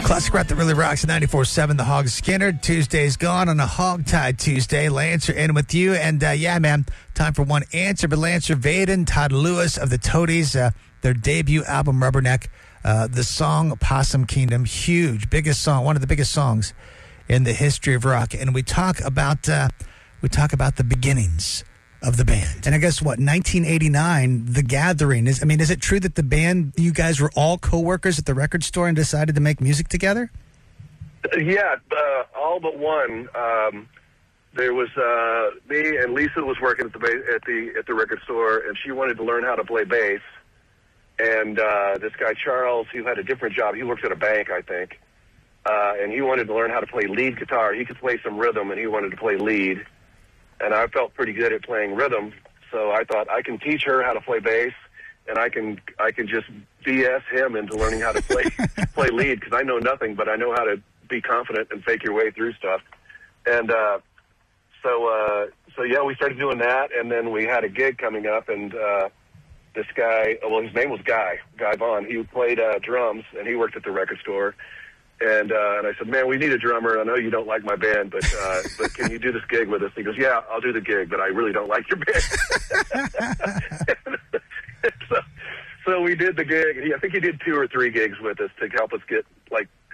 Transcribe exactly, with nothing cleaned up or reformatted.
Classic rock that really rocks at ninety-four point seven, The Hog Skinner. Tuesday's gone on a Hogtie Tuesday. Lancer in with you. And, uh, yeah, man, time for one answer. But Lancer Vaden, Todd Lewis of the Toadies, uh, their debut album, Rubberneck, uh, the song Possum Kingdom, huge, biggest song, one of the biggest songs in the history of rock. And we talk about uh, we talk about the beginnings of the band. And I guess, what, nineteen eighty-nine, The Gathering. Is I mean, is it true that the band, you guys were all co-workers at the record store and decided to make music together? Yeah, uh, all but one. Um, there was uh, me and Lisa was working at the ba- at the at the record store, and she wanted to learn how to play bass. And uh, this guy Charles, who had a different job, he worked at a bank, I think, uh, and he wanted to learn how to play lead guitar. He could play some rhythm, and he wanted to play lead. And I felt pretty good at playing rhythm, so I thought I can teach her how to play bass, and I can I can just B S him into learning how to play play lead, because I know nothing, but I know how to be confident and fake your way through stuff. And uh, so uh, so yeah, we started doing that, and then we had a gig coming up, and uh, this guy, well, his name was Guy Guy Vaughn. He played uh, drums, and he worked at the record store. And uh, and I said, man, we need a drummer. I know you don't like my band, but uh, but can you do this gig with us? He goes, yeah, I'll do the gig, but I really don't like your band. so, so we did the gig. He, I think he did two or three gigs with us to help us get